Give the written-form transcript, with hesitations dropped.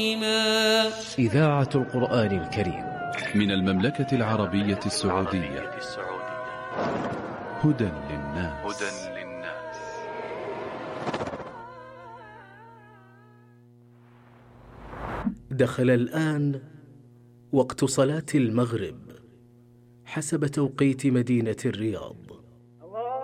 إذاعة القرآن الكريم من المملكة العربية السعودية. هدى للناس. دخل الآن وقت صلاة المغرب حسب توقيت مدينة الرياض.